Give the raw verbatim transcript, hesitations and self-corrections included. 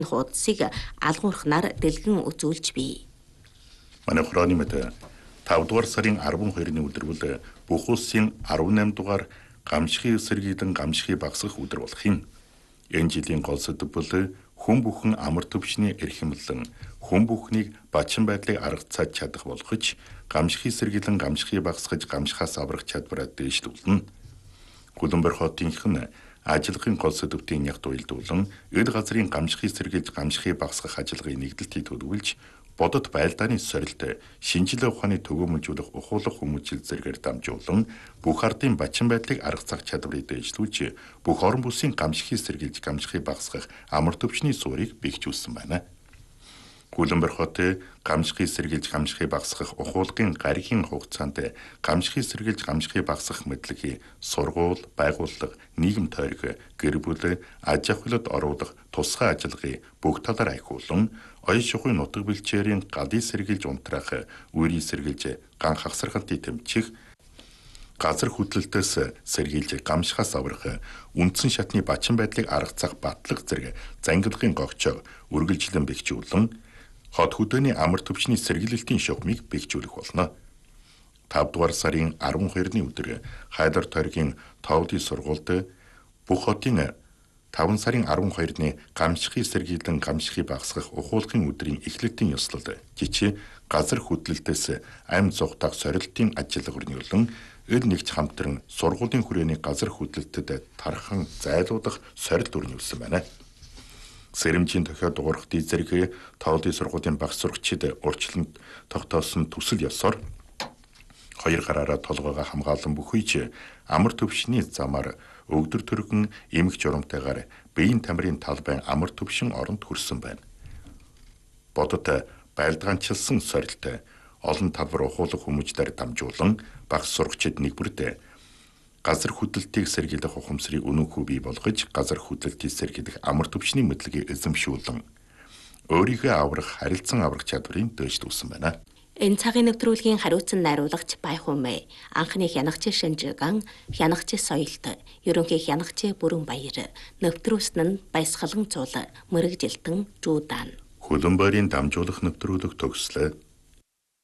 хуудсыг алгуурхнаар дэлгэн үзүүлж бий. Манай хорооны мэд тавд дугаар сарын арван хоёрны өдөр бол бүх улсын арван наймд дугаар гамшигын эсэргийлэн гамшигыг багасгах өдөр болох юм. Энэ жилийн гол сэдэв бол хүн бүхэн амар төвшний эрхэмлэн хүн бүхнийг бачин байдлыг аргацааж чадах болгож гамшигын эсэргийлэн гамшигыг багасгаж гамшихаас аврах чадвараа дээшлүүлнэ. Хөлбөмбөр хотынх нь ажиллагын гол сэдэвтийн яг дуйлдуулан эд газрын гамшигыг эсэргийлж гамшигыг багасгах ажиллагааны нэгдэлтийг төлөвлөж бодит байлдааны сорилт шинжилгээ ухааны төгөөмөлжүүлэх ухуулах хүмүүжил зэргээр дамжуулан бүх ардын бачин байдлыг аргацах чадварыг дээшлүүлж бүх орон бүсийн гамшигыг эсэргийлж гамшигыг багасгах амар төвчний суурийг бэхжүүлсэн байна. Хөлбөмбөр хот гамшигыг эсэргийлж гамшигыг багасгах ухуулгын гаригийн хугацаанд гамшигыг эсэргийлж гамшигыг багасгах мэдлэгийг сургууль, байгууллага, нийгэм тойрог, гэр бүл, аж ахуйлд оруулах тусгай ажиллагааг бүх талаар ахиулан оюун шугын нутаг бэлчээрийн галыг сэргийлж унтраах, үрийг сэргийлж ган хагсархалтыг тэмчих, газар хөдлөлтөөс сэргийлж гамшихаас аврах, үндсэн шатны бачин байдлыг аргацах батлах зэрэг зангилгын гогчоо үргэлжлэн бэхжүүлэн хот хөдөөний амар төвчний сэргийлэлтийн шугамыг бэхжүүлэх болно. тавд дугаар сарын арван хоёрны өдөр Хайдар тойргийн Товдын сургуульд бүх хотын таван сарын арван хоёрны гамшигын эсэргийлэн гамшигыг багасгах ухуулгын өдрийн эхлэлтийн ёслол жичи газар хөдлөлтөөс амь зугтах сорилтын ажиллагаа өрнүүлэн эл нэгж хамтран сургуулийн хүрээний газар хөдлөлтөд тархан зайлуулах сорилт өрнүүлсэн байна. Сэрэмжийн тохиод дуурах дэд зэрэг Товдын сургуулийн багш сурагчид урьдчилан тогтоосон төсөл ёсоор хоёр гараараа толгойгоо хамгаалан бүхийж амар төвшний замаар өгдөр төргөн эмх журамтайгаар биеийн тамирын талбай амар төвшин оронд хүрсэн байна. Бодот байлдаанчилсан сорилт олон талбар ухуулах хүмүүжлээр дамжуулан багш сурагчид нэгбүрд газар хөдлөлтийг сэргийлэх ухамсарыг өнөөхөө бий болгож газар хөдлөлтийг сэргийлэх амар төвчний мэдлэгийг эзэмшүүлэн өөрийгөө аврах харилцан аврах чадварыг дэвшлүүлсэн байна. Энэ цагийн нэвтрүүлгийн хариуцсан найруулагч Баяхумэ, анхны хянагч Шинжиган, хянагч Соёлт, ерөнхий хянагч Бүрэн Баяр, нэвтрүүлсэн нь Баясгалан Цул, Мэрэгжилтэн Жуудан. Хөлбөмбөрийн дамжуулах нэвтрүүлэг төгслөө.